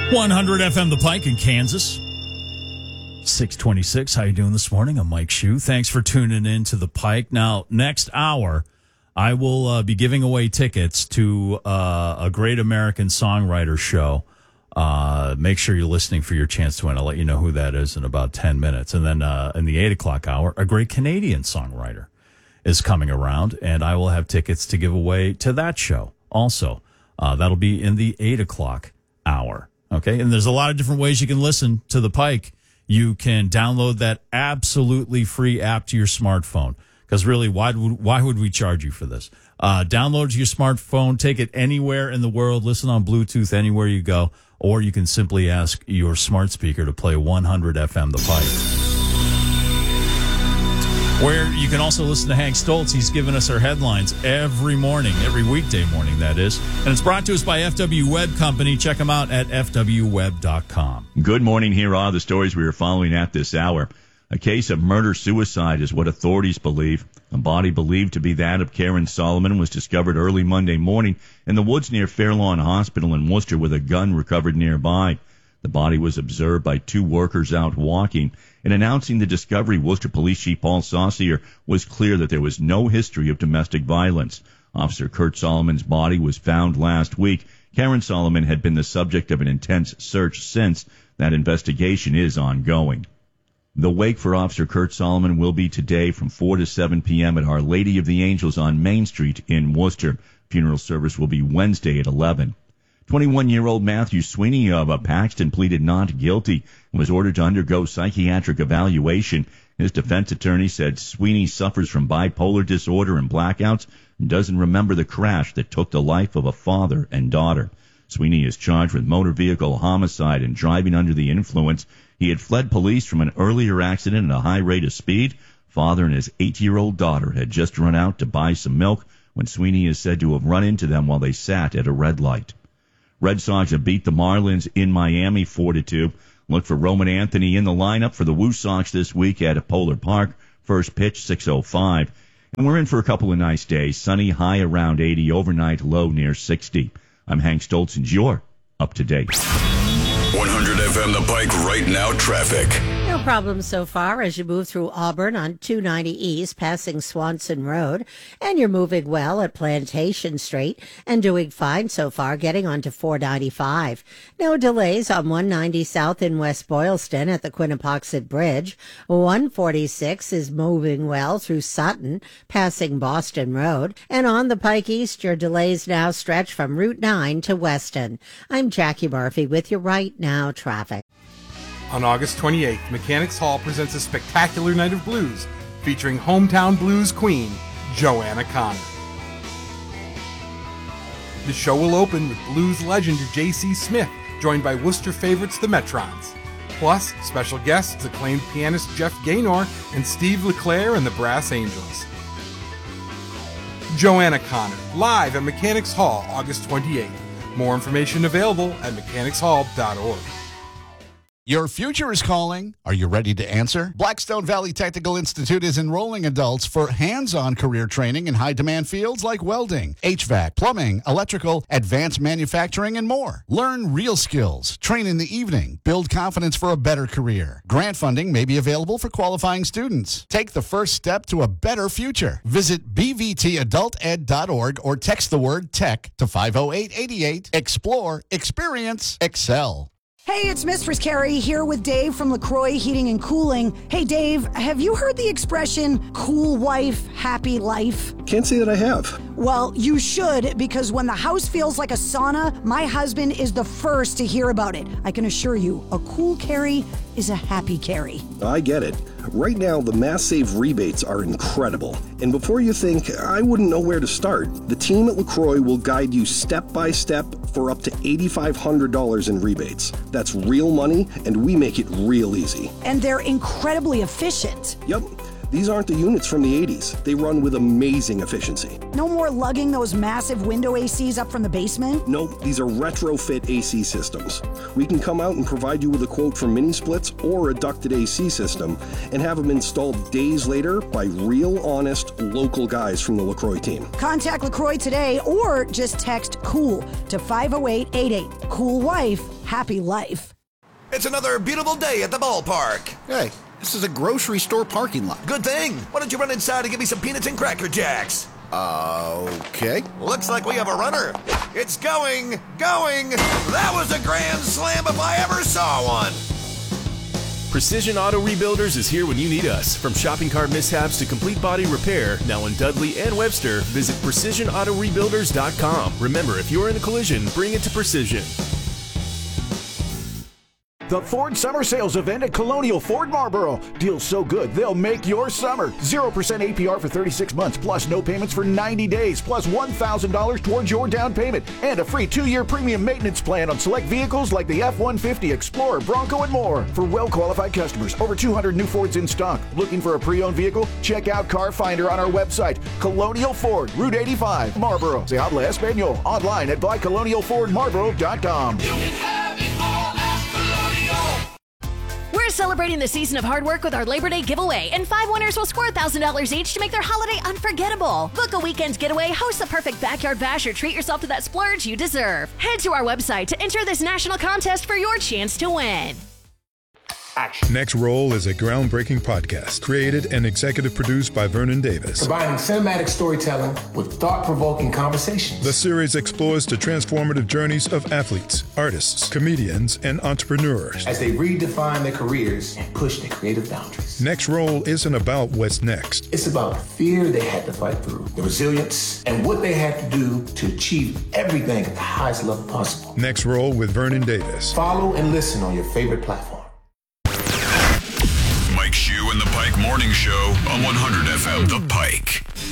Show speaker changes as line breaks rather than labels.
100 FM The Pike in Kansas. 626. How you doing this morning? I'm Mike Shue. Thanks for tuning in to The Pike. Now, next hour, I will be giving away tickets to a Great American Songwriter show. Make sure you're listening for your chance to win. I'll let you know who that is in about 10 minutes. And then in the 8 o'clock hour, a Great Canadian Songwriter is coming around, and I will have tickets to give away to that show also. That'll be in the 8 o'clock hour. Okay, and there's a lot of different ways you can listen to The Pike. You can download that absolutely free app to your smartphone. Because really, why would we charge you for this? Download it to your smartphone, take it anywhere in the world, listen on Bluetooth anywhere you go, or you can simply ask your smart speaker to play 100 FM The Pike. Where you can also listen to Hank Stoltz. He's given us our headlines every morning, every weekday morning, that is. And it's brought to us by FW Web Company. Check them out at fwweb.com.
Good morning. Here are the stories we are following at this hour. A case of murder-suicide is what authorities believe. A body believed to be that of Karen Solomon was discovered early Monday morning in the woods near Fairlawn Hospital in Worcester with a gun recovered nearby. The body was observed by two workers out walking. In announcing the discovery, Worcester Police Chief Paul Saucier was clear that there was no history of domestic violence. Officer Kurt Solomon's body was found last week. Karen Solomon had been the subject of an intense search since. That investigation is ongoing. The wake for Officer Kurt Solomon will be today from 4 to 7 p.m. at Our Lady of the Angels on Main Street in Worcester. Funeral service will be Wednesday at 11. 21-year-old Matthew Sweeney of Paxton pleaded not guilty and was ordered to undergo psychiatric evaluation. His defense attorney said Sweeney suffers from bipolar disorder and blackouts and doesn't remember the crash that took the life of a father and daughter. Sweeney is charged with motor vehicle homicide and driving under the influence. He had fled police from an earlier accident at a high rate of speed. Father and his 8-year-old daughter had just run out to buy some milk when Sweeney is said to have run into them while they sat at a red light. Red Sox have beat the Marlins in Miami 4-2. Look for Roman Anthony in the lineup for the Woo Sox this week at Polar Park. First pitch, 6:05. And we're in for a couple of nice days. Sunny, high around 80, overnight low near 60. I'm Hank Stoltz, and you're up to date.
100 FM The Pike right now traffic.
No problem so far as you move through Auburn on 290 East, passing Swanson Road, and you're moving well at Plantation Street and doing fine so far, getting onto 495. No delays on 190 South in West Boylston at the Quinnipoxet Bridge. 146 is moving well through Sutton, passing Boston Road, and on the Pike East, your delays now stretch from Route 9 to Weston. I'm Jackie Murphy with your Right Now traffic.
On August 28th, Mechanics Hall presents a spectacular night of blues featuring hometown blues queen, Joanna Connor. The show will open with blues legend J.C. Smith, joined by Worcester favorites the Metrons. Plus, special guests acclaimed pianist Jeff Gaynor and Steve LeClaire and the Brass Angels. Joanna Connor, live at Mechanics Hall, August 28th. More information available at mechanicshall.org.
Your future is calling. Are you ready to answer? Blackstone Valley Technical Institute is enrolling adults for hands-on career training in high-demand fields like welding, HVAC, plumbing, electrical, advanced manufacturing, and more. Learn real skills, train in the evening, build confidence for a better career. Grant funding may be available for qualifying students. Take the first step to a better future. Visit bvtadulted.org or text the word TECH to 50888. Explore, experience, excel.
Hey, it's Mistress Carrie here with Dave from LaCroix Heating and Cooling. Hey, Dave, have you heard the expression, cool wife, happy life?
Can't say that I have.
Well, you should, because when the house feels like a sauna, my husband is the first to hear about it. I can assure you, a cool Carrie is a happy Carrie.
I get it. Right now, the Mass Save rebates are incredible. And before you think, I wouldn't know where to start, the team at LaCroix will guide you step by step for up to $8,500 in rebates. That's real money, and we make it real easy.
And they're incredibly efficient.
Yep. These aren't the units from the 80s. They run with amazing efficiency.
No more lugging those massive window ACs up from the basement?
Nope, these are retrofit AC systems. We can come out and provide you with a quote for mini splits or a ducted AC system and have them installed days later by real, honest, local guys from the LaCroix team.
Contact LaCroix today or just text COOL to 50888. Cool wife, happy life.
It's another beautiful day at the ballpark.
Hey, this is a grocery store parking lot.
Good thing. Why don't you run inside and give me some peanuts and Cracker Jacks?
Okay.
Looks like we have a runner. It's going. That was a grand slam if I ever saw one.
Precision Auto Rebuilders is here when you need us. From shopping cart mishaps to complete body repair, now in Dudley and Webster, visit PrecisionAutoRebuilders.com. Remember, if you're in a collision, bring it to Precision.
The Ford Summer Sales Event at Colonial Ford Marlboro. Deals so good, they'll make your summer. 0% APR for 36 months, plus no payments for 90 days, plus $1,000 towards your down payment, and a free 2-year premium maintenance plan on select vehicles like the F-150, Explorer, Bronco, and more. For well-qualified customers, over 200 new Fords in stock. Looking for a pre-owned vehicle? Check out Car Finder on our website. Colonial Ford, Route 85, Marlboro. Se habla español. Online at buycolonialfordmarlboro.com.
We're celebrating the season of hard work with our Labor Day giveaway, and 5 winners will score $1,000 each to make their holiday unforgettable. Book a weekend getaway, host the perfect backyard bash, or treat yourself to that splurge you deserve. Head to our website to enter this national contest for your chance to win.
Next Roll is a groundbreaking podcast created and executive produced by Vernon Davis.
Combining cinematic storytelling with thought-provoking conversations.
The series explores the transformative journeys of athletes, artists, comedians, and entrepreneurs
as they redefine their careers and push their creative boundaries.
Next Roll isn't about what's next.
It's about the fear they had to fight through, the resilience, and what they had to do to achieve everything at the highest level possible.
Next Roll with Vernon Davis.
Follow and listen on your favorite platform.
Mike Shue and the Pike Morning Show on 100 FM The Pike.